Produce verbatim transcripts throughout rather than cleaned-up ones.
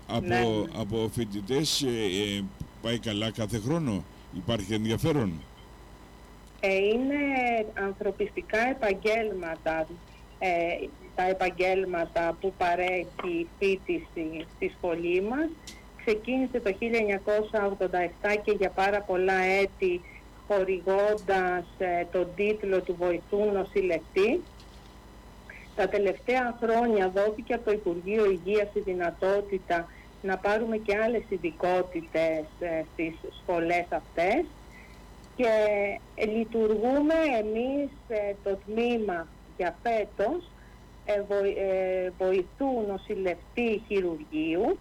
Από, ναι. από φοιτητές ε, ε, πάει καλά κάθε χρόνο, υπάρχει ενδιαφέρον? Ε, είναι ανθρωπιστικά επαγγέλματα, ε, τα επαγγέλματα που παρέχει η φοιτηση στη σχολή μας. Ξεκίνησε το χίλια εννιακόσια ογδόντα επτά και για πάρα πολλά έτη χορηγώντας ε, τον τίτλο του βοηθού νοσηλευτή. Τα τελευταία χρόνια δόθηκε από το Υπουργείο Υγείας η δυνατότητα να πάρουμε και άλλες ειδικότητες ε, στις σχολές αυτές και ε, λειτουργούμε εμείς ε, το τμήμα για φέτος ε, βο, ε, βοηθού νοσηλευτή χειρουργείου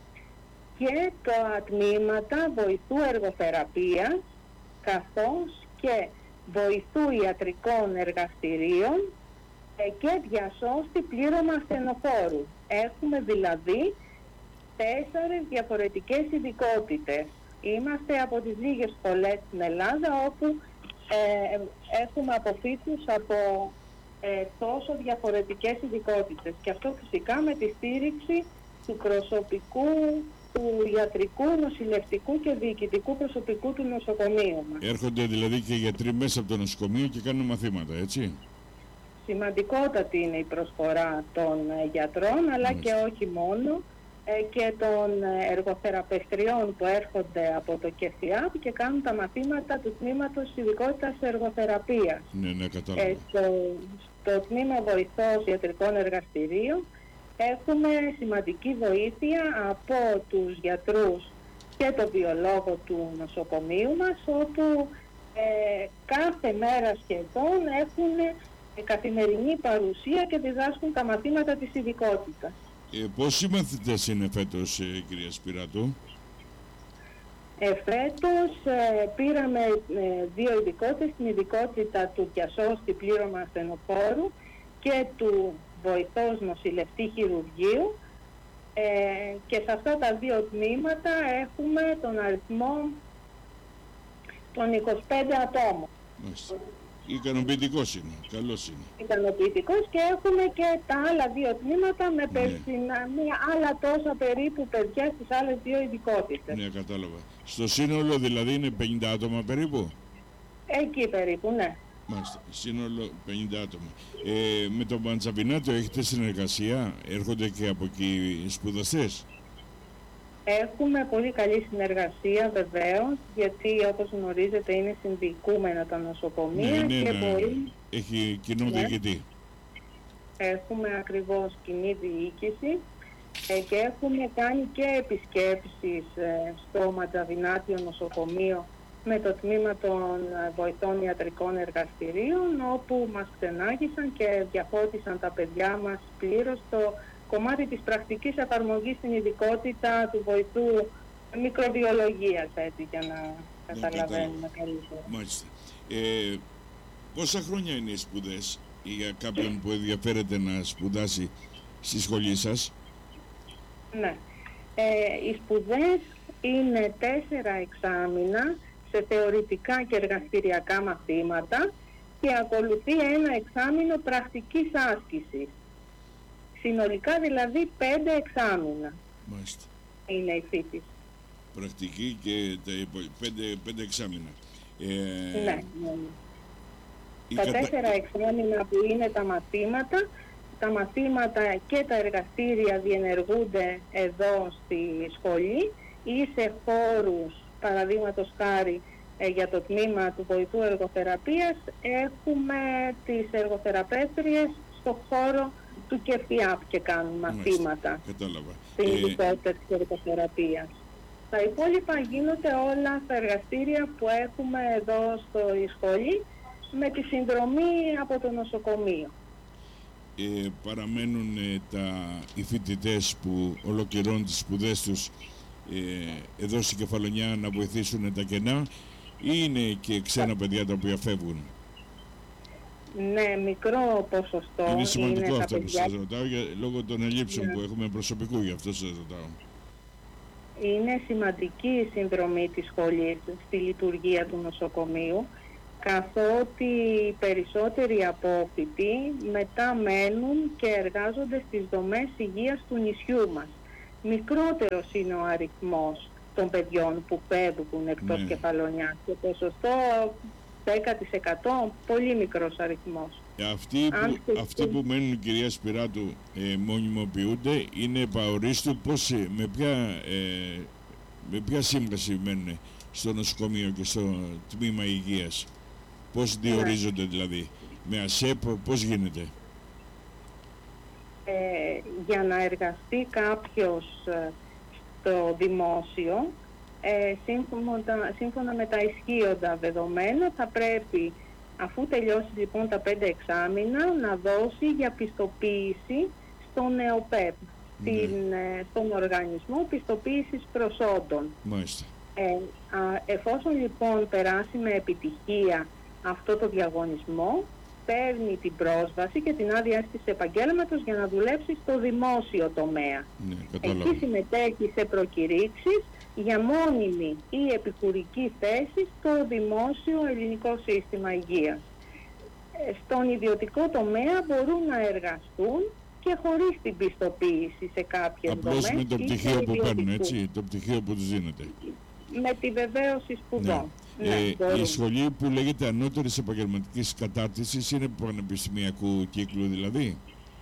και τα τμήματα βοηθού εργοθεραπείας καθώς και βοηθού ιατρικών εργαστηρίων και διασώστη πλήρωμα ασθενοφόρου. Έχουμε δηλαδή τέσσερις διαφορετικές ειδικότητες. Είμαστε από τις λίγες σχολές στην Ελλάδα όπου ε, έχουμε αποφύτους από ε, τόσο διαφορετικές ειδικότητες. Και αυτό φυσικά με τη στήριξη του προσωπικού, του ιατρικού, νοσηλευτικού και διοικητικού προσωπικού του νοσοκομείου μας. Έρχονται δηλαδή και γιατροί μέσα από το νοσοκομείο και κάνουν μαθήματα, έτσι? Σημαντικότατη είναι η προσφορά των ε, γιατρών, αλλά mm. και όχι μόνο, ε, και των εργοθεραπευτριών που έρχονται από το ΚΕΦΙΑΠ και κάνουν τα μαθήματα του τμήματος ειδικότητας εργοθεραπείας. Ναι, ναι, κατάλαβα. Ε, στο, στο τμήμα βοηθός ιατρικών εργαστηρίων έχουμε σημαντική βοήθεια από τους γιατρούς και τον βιολόγο του νοσοκομείου μας, όπου ε, κάθε μέρα σχεδόν έχουν καθημερινή παρουσία και διδάσκουν τα μαθήματα της ειδικότητας. Ε, πόσοι μαθητές είναι φέτος, ε, κυρία Σπυράτου? Ε, φέτος ε, πήραμε ε, δύο ειδικότητες, την ειδικότητα του διασώστη πλήρωμα ασθενοφόρου και του βοηθός νοσηλευτή χειρουργείου, ε, και σε αυτά τα δύο τμήματα έχουμε τον αριθμό των είκοσι πέντε ατόμων. Μάλιστα. Ικανοποιητικός είναι, καλός είναι. Ικανοποιητικός, και έχουμε και τα άλλα δύο τμήματα με ναι. περσινα, μία άλλα τόσα περίπου παιδιά στις άλλες δύο ειδικότητες. Ναι, κατάλαβα. Στο σύνολο δηλαδή είναι πενήντα άτομα περίπου? Εκεί περίπου, ναι. Μάλιστα, σύνολο πενήντα άτομα. Ε, με τον Παντσαπινάτο έχετε συνεργασία, έρχονται και από εκεί σπουδαστές? Έχουμε πολύ καλή συνεργασία βεβαίως, γιατί όπως γνωρίζετε είναι συνδικούμενα τα νοσοκομεία. Ναι, ναι, και ναι. μπορεί... Έχει κοινό ναι. διοικητή. Έχουμε ακριβώς κοινή διοίκηση ε, και έχουμε κάνει και επισκέψεις ε, στο Ματζαβινάτιο νοσοκομείο με το τμήμα των βοηθών ιατρικών εργαστηρίων, όπου μας ξενάγησαν και διαφώτισαν τα παιδιά μας πλήρως στο κομμάτι της πρακτικής εφαρμογής στην ειδικότητα του βοηθού μικροβιολογίας, έτσι, για να καταλαβαίνουμε καλύτερα. Μάλιστα. Ε, πόσα χρόνια είναι οι σπουδές για κάποιον που ενδιαφέρεται να σπουδάσει στη σχολή σας? Ναι. Ε, οι σπουδές είναι τέσσερα εξάμηνα σε θεωρητικά και εργαστηριακά μαθήματα και ακολουθεί ένα εξάμηνο πρακτικής άσκησης. Συνολικά δηλαδή πέντε εξάμηνα. Μάλιστα. Είναι η φοιτηση. Πρακτική και τα πέντε, πέντε εξάμηνα. Ε, ναι, ναι. Τα κατα... τέσσερα εξάμηνα που είναι τα μαθήματα, τα μαθήματα και τα εργαστήρια διενεργούνται εδώ στη σχολή ή σε χώρους, παραδείγματος χάρη ε, για το τμήμα του βοηθού εργοθεραπείας έχουμε τις εργοθεραπεύτριες στο χώρο του ΚΕΦΙΑΠ και κάνουν μαθήματα στην ειδικότητα ε... της εργοθεραπείας. Τα υπόλοιπα γίνονται όλα στα εργαστήρια που έχουμε εδώ στο σχολή με τη συνδρομή από το νοσοκομείο. Ε, παραμένουν ε, τα, οι φοιτητές που ολοκληρώνουν τις σπουδές τους ε, εδώ στην Κεφαλονιά να βοηθήσουν τα κενά, ή είναι και ξένα παιδιά τα οποία φεύγουν? Ναι, μικρό ποσοστό. Είναι σημαντικό είναι αυτό που παιδιά... σας ρωτάω για, λόγω των ελλείψεων ναι. που έχουμε προσωπικού, γι' αυτό σας ρωτάω. Είναι σημαντική η συνδρομή της σχολής στη λειτουργία του νοσοκομείου, καθότι οι περισσότεροι απόφοιτοι μετά μένουν και εργάζονται στις δομές υγείας του νησιού μας. μικρότερος είναι ο αριθμός των παιδιών που φεύγουν εκτός ναι. Κεφαλονιάς. Και ποσοστό δέκα τοις εκατό, πολύ μικρός αριθμός. Αυτοί που, αυτοί που μένουν, κυρία Σπυράτου, ε, μονιμοποιούνται, είναι επαορίστου. Πώς, με, ποια, ε, με ποια σύμβαση μένουν στο νοσοκομείο και στο τμήμα υγείας? Πώς διορίζονται δηλαδή? Με ΑΣΕΠ, πώς γίνεται? Ε, για να εργαστεί κάποιος στο δημόσιο, ε, σύμφωνα, σύμφωνα με τα ισχύοντα δεδομένα, θα πρέπει, αφού τελειώσει λοιπόν τα πέντε εξάμηνα, να δώσει για πιστοποίηση στον ΕΟΠΕΠ, ναι. στην, ε, στον Οργανισμό Πιστοποίησης Προσόντων. Μάλιστα. Ε, α, εφόσον λοιπόν περάσει με επιτυχία αυτό το διαγωνισμό, παίρνει την πρόσβαση και την άδεια άσκησης επαγγέλματος για να δουλέψει στο δημόσιο τομέα. Ναι, εκεί συμμετέχει σε προκηρύξεις για μόνιμη ή επικουρική θέση στο δημόσιο ελληνικό σύστημα υγείας. Στον ιδιωτικό τομέα μπορούν να εργαστούν και χωρίς την πιστοποίηση σε κάποιες δομές. Απλώς με το πτυχίο που παίρνουν, έτσι, το πτυχίο που τους δίνεται. Με τη βεβαίωση σπουδών. Ναι. Ναι, ε, η σχολή που λέγεται ανώτερης επαγγελματικής κατάρτισης είναι πανεπιστημιακού κύκλου δηλαδή?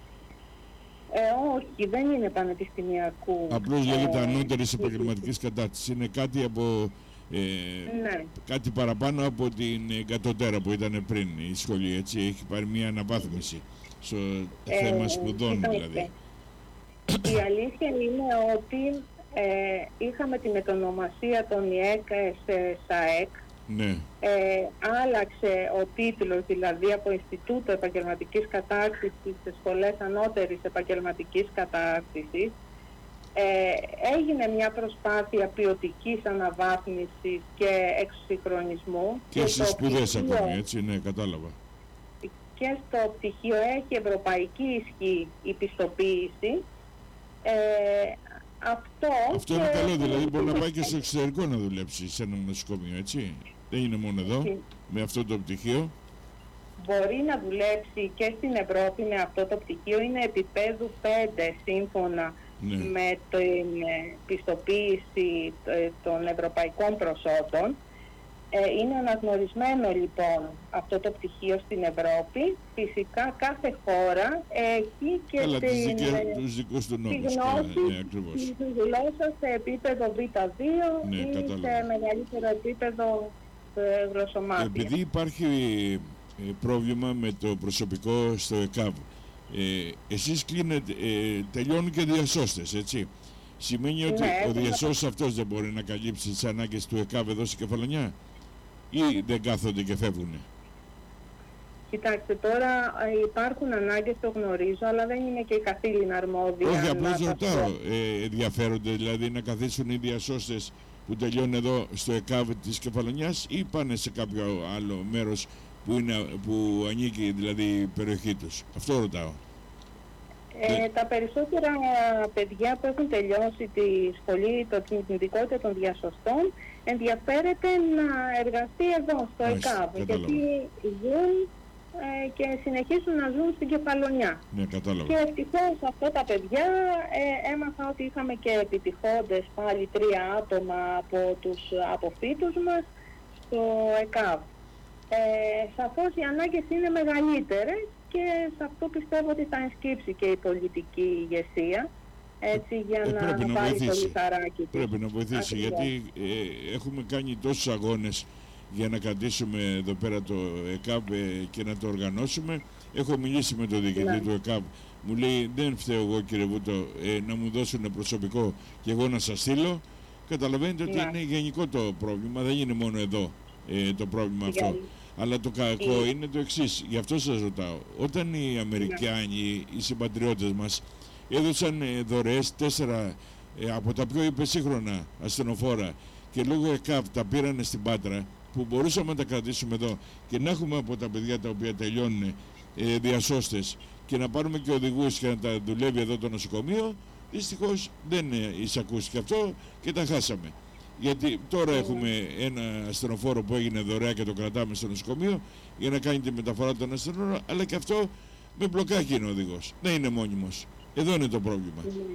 Ε, όχι, δεν είναι πανεπιστημιακού. Απλώς λέγεται ε, ανώτερης επαγγελματικής κατάρτισης. Είναι κάτι από... Ε, ναι. κάτι παραπάνω από την κατωτέρα που ήταν πριν η σχολή, έτσι, έχει πάρει μια αναβάθμιση στο ε, θέμα σπουδών δηλαδή. Η αλήθεια είναι ότι ε, είχαμε τη μετονομασία των ΙΕΚ σε ΣΑΕΚ. Ναι. Ε, άλλαξε ο τίτλος, δηλαδή από Ινστιτούτο Επαγγελματικής Κατάρτισης σε Σχολές Ανώτερης Επαγγελματικής Κατάρτισης. Ε, έγινε μια προσπάθεια ποιοτικής αναβάθμισης και εξυγχρονισμού. Και, και στις σπουδές ακόμη, έτσι, ναι, κατάλαβα. Και στο πτυχίο έχει ευρωπαϊκή ισχύ η πιστοποίηση. Ε, αυτό αυτό είναι καλό, δηλαδή μπορεί να πάει και στο εξωτερικό να δουλέψει σε ένα νοσοκομείο, έτσι. Δεν είναι μόνο εδώ, και με αυτό το πτυχίο. Μπορεί να δουλέψει και στην Ευρώπη με αυτό το πτυχίο, είναι επίπεδου πέντε σύμφωνα ναι. με την πιστοποίηση των ευρωπαϊκών προσόντων. Ε, είναι αναγνωρισμένο λοιπόν αυτό το πτυχίο στην Ευρώπη. Φυσικά κάθε χώρα έχει και Καλά, την, τις δικές, τους δικούς του νόμους. τη γνώση ναι, της γλώσσας σε επίπεδο β δύο ναι, ή κατάλαβα. σε μεγαλύτερο επίπεδο ε, γλωσσομάτια. Επειδή υπάρχει ε, πρόβλημα με το προσωπικό στο ΕΚΑΒ, ε, εσείς κλείνετε, ε, τελειώνουν και διασώστες, έτσι. Σημαίνει ότι ναι, ο διασώστης αυτός δεν μπορεί να καλύψει τις ανάγκες του ΕΚΑΒ εδώ στην Κεφαλονιά, ή δεν κάθονται και φεύγουν? Κοιτάξτε, τώρα υπάρχουν ανάγκες, το γνωρίζω, αλλά δεν είναι και η καθήλυνα αρμόδια. Όχι, απλώς ρωτάω. Ε, ενδιαφέρονται δηλαδή να καθίσουν οι διασώστες που τελειώνουν εδώ στο ΕΚΑΒ της Κεφαλονιάς ή πάνε σε κάποιο άλλο μέρος που, είναι, που ανήκει δηλαδή η περιοχή τους? Αυτό ρωτάω. Ε, ναι. Τα περισσότερα παιδιά που έχουν τελειώσει τη σχολή, το κινητικότητα των διασωστών, ενδιαφέρεται να εργαστεί εδώ στο ΕΚΑΒ, γιατί ζουν ε, και συνεχίζουν να ζουν στην Κεφαλονιά. Ναι, κατάλαβα. Και ευτυχώς αυτά τα παιδιά ε, έμαθα ότι είχαμε και επιτυχώντες πάλι τρία άτομα από τους αποφύτους μας στο ΕΚΑΒ. Ε, σαφώς οι ανάγκες είναι μεγαλύτερες και σε αυτό πιστεύω ότι θα ενσκύψει και η πολιτική ηγεσία, έτσι, για ε, να, να πάρει το λιθαράκι του. Πρέπει να βοηθήσει, ακριβώς. Γιατί ε, έχουμε κάνει τόσους αγώνες για να κρατήσουμε εδώ πέρα το ΕΚΑΒ ε, και να το οργανώσουμε. Έχω μιλήσει με τον διοικητή ναι. του ΕΚΑΒ. Μου λέει, δεν φταίω εγώ κύριε Βούτο, ε, να μου δώσουν προσωπικό και εγώ να σας στείλω. Καταλαβαίνετε ναι. ότι είναι γενικό το πρόβλημα, δεν είναι μόνο εδώ ε, το πρόβλημα αυτό. Yeah. Αλλά το κακό yeah. είναι το εξής, γι' αυτό σας ρωτάω. Όταν οι Αμερικάνοι, yeah. οι συμπατριώτες μας, έδωσαν ε, δωρεές τέσσερα ε, από τα πιο υπεσύγχρονα ασθενοφόρα και λόγω ΕΚΑΒ τα πήρανε στην Πάτρα, που μπορούσαμε να τα κρατήσουμε εδώ και να έχουμε από τα παιδιά τα οποία τελειώνουν ε, διασώστες και να πάρουμε και οδηγούς και να τα δουλεύει εδώ το νοσοκομείο, δυστυχώς δεν ε, εισακούστηκε αυτό και τα χάσαμε. Γιατί τώρα mm. έχουμε ένα ασθενοφόρο που έγινε δωρεά και το κρατάμε στο νοσοκομείο για να κάνει τη μεταφορά των ασθενών, αλλά και αυτό με μπλοκάκι είναι ο οδηγός. Δεν είναι μόνιμος. Εδώ είναι το πρόβλημα. Mm.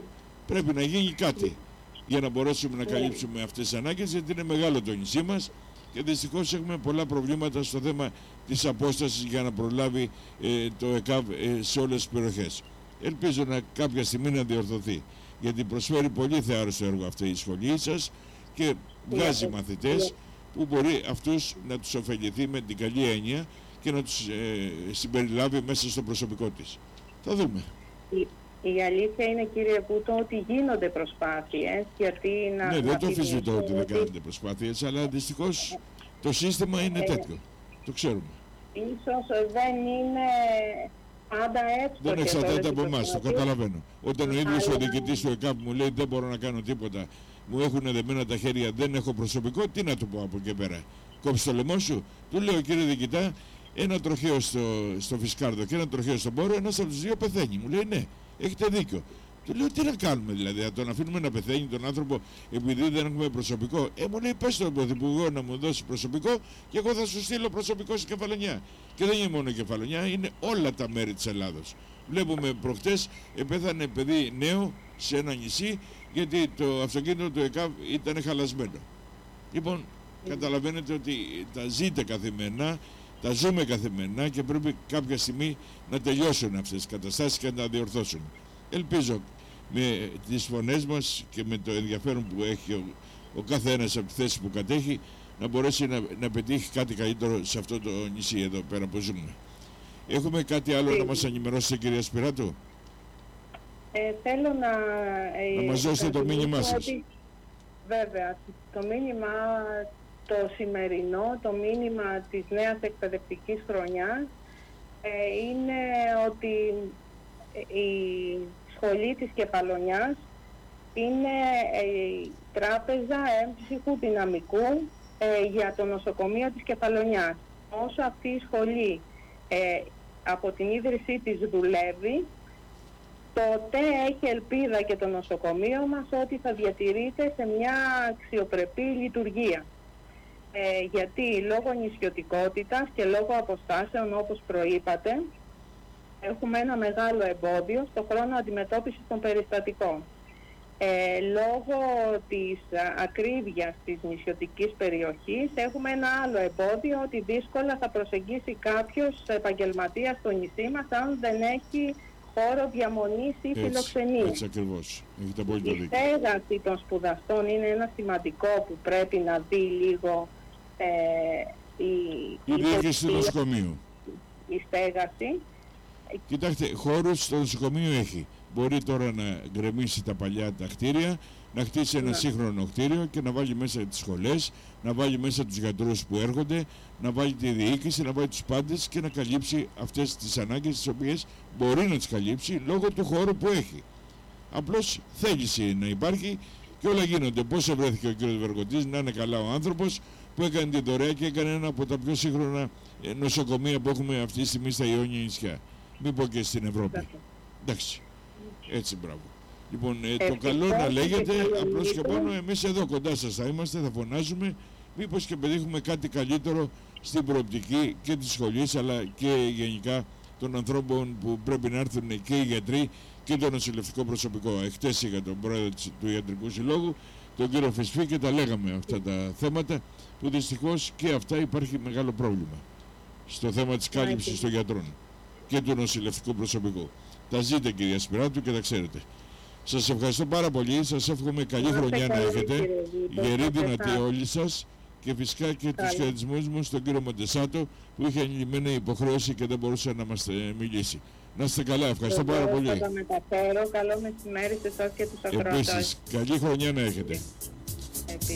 πρέπει να γίνει κάτι για να μπορέσουμε να καλύψουμε αυτές τις ανάγκες, γιατί είναι μεγάλο το νησί μας και δυστυχώς έχουμε πολλά προβλήματα στο θέμα της απόστασης για να προλάβει ε, το ΕΚΑΒ ε, σε όλες τις περιοχές. Ελπίζω να κάποια στιγμή να διορθωθεί, γιατί προσφέρει πολύ θεάρωστο έργο αυτή η σχολή σας και βγάζει μαθητές που μπορεί αυτούς να τους ωφεληθεί με την καλή έννοια και να τους ε, συμπεριλάβει μέσα στο προσωπικό της. Θα δούμε. Η, η αλήθεια είναι, κύριε Πούτο, ότι γίνονται προσπάθειες, γιατί να... Ναι, δεν το αμφισβητώ ότι δεν ότι... κάνετε προσπάθειες, αλλά δυστυχώς το σύστημα είναι τέτοιο. Το ξέρουμε. Ίσως δεν είναι πάντα εύκολο. Δεν εξαρτάται από εμάς, το καταλαβαίνω. Όταν ο ίδιος ο διοικητής του ΕΚΑΠ μου λέει δεν μπορώ να κάνω τίποτα, μου έχουν δεμένα τα χέρια, δεν έχω προσωπικό, τι να του πω από εκεί πέρα? Κόψει το λαιμό σου? Του λέω, κύριε διοικητά, ένα τροχαίο στο, στο Φισκάρδο και ένα τροχαίο στον Πόρο, ένας από τους δύο πεθαίνει. Μου λέει ναι, έχετε δίκιο. Του λέω, τι να κάνουμε δηλαδή, να τον αφήνουμε να πεθαίνει τον άνθρωπο επειδή δεν έχουμε προσωπικό? Ε, μου λέει, πες στον Πρωθυπουργό να μου δώσει προσωπικό και εγώ θα σου στείλω προσωπικό στην Κεφαλονιά. Και δεν είναι μόνο η Κεφαλονιά, είναι όλα τα μέρη της Ελλάδος. Βλέπουμε προχτές, πέθανε παιδί νέο σε ένα νησί γιατί το αυτοκίνητο του ΕΚΑΒ ήταν χαλασμένο. Λοιπόν, καταλαβαίνετε ότι τα ζείτε καθημερινά, τα ζούμε καθημερινά και πρέπει κάποια στιγμή να τελειώσουν αυτές τις καταστάσεις και να τα διορθώσουν. Ελπίζω με τις φωνές μας και με το ενδιαφέρον που έχει ο, ο κάθε ένας από τη θέση που κατέχει να μπορέσει να, να πετύχει κάτι καλύτερο σε αυτό το νησί εδώ πέρα που ζούμε. Έχουμε κάτι άλλο να μας ενημερώσετε, κυρία Σπυράτου? Ε, θέλω να... Ε, να μας δώσετε το μήνυμά σας. Ότι, βέβαια, το μήνυμα το σημερινό, το μήνυμα της νέας εκπαιδευτικής χρονιάς ε, είναι ότι η σχολή της Κεφαλονιάς είναι η τράπεζα έμψυχου δυναμικού ε, για το νοσοκομείο της Κεφαλονιάς. Όσο αυτή η σχολή ε, από την ίδρυσή της δουλεύει, τότε έχει ελπίδα και το νοσοκομείο μας ότι θα διατηρείται σε μια αξιοπρεπή λειτουργία. Ε, γιατί λόγω νησιωτικότητας και λόγω αποστάσεων, όπως προείπατε, έχουμε ένα μεγάλο εμπόδιο στο χρόνο αντιμετώπισης των περιστατικών. Ε, λόγω της ακρίβειας της νησιωτικής περιοχής έχουμε ένα άλλο εμπόδιο, ότι δύσκολα θα προσεγγίσει κάποιος επαγγελματίας στο νησί μας αν δεν έχει χώρο διαμονής ή φιλοξενίας. Έτσι ακριβώς. Έχετε πολύ το δίκιο. Η στέγαση των σπουδαστών είναι ένα σημαντικό που πρέπει να δει λίγο ε, η, η διοίκηση του νοσοκομείου. Η στέγαση. Κοιτάξτε, χώρους στο νοσοκομείο έχει. Μπορεί τώρα να γκρεμίσει τα παλιά τα κτίρια, να χτίσει ένα ναι. σύγχρονο κτίριο και να βάλει μέσα τις σχολές, να βάλει μέσα τους γιατρούς που έρχονται, να βάλει τη διοίκηση, να βάλει τους πάντες και να καλύψει αυτές τις ανάγκες τις οποίες μπορεί να τις καλύψει λόγω του χώρου που έχει. Απλώς θέληση να υπάρχει και όλα γίνονται. Πώς βρέθηκε ο κύριος Βεργοτής, να είναι καλά ο άνθρωπος που έκανε την δωρεά και έκανε ένα από τα πιο σύγχρονα νοσοκομεία που έχουμε αυτή τη στιγμή στα Ιόνια νησιά. Μην πω και στην Ευρώπη. Εντάξει. Έτσι, μπράβο. Λοιπόν, ε, το καλό να λέγεται, απλώς και πάνω, εμείς εδώ κοντά σας θα είμαστε, θα φωνάζουμε, μήπως και πετύχουμε κάτι καλύτερο στην προοπτική και της σχολής, αλλά και γενικά των ανθρώπων που πρέπει να έρθουν και οι γιατροί και το νοσηλευτικό προσωπικό. Εχθές είχα τον πρόεδρο του Ιατρικού Συλλόγου, τον κύριο Φεσφή, και τα λέγαμε αυτά τα θέματα, που δυστυχώς και αυτά υπάρχει μεγάλο πρόβλημα στο θέμα της κάλυψης των γιατρών και του νοσηλευτικού προσωπικού. Τα ζείτε, κυρία Σπυράτου, και τα ξέρετε. Σας ευχαριστώ πάρα πολύ. Σας εύχομαι καλή χρονιά να έχετε. Γερή δυνατή όλοι σας. Και φυσικά και τους χαιρετισμούς μου στον κύριο Μοντεσάτο, που είχε ανηλυμένη υποχρέωση και δεν μπορούσε να μας μιλήσει. Να είστε καλά. Ευχαριστώ πάρα πολύ. Θα τα μεταφέρω. Καλό μεσημέρι σε εσάς και τους ακροατές. Επίσης, καλή χρονιά να έχετε.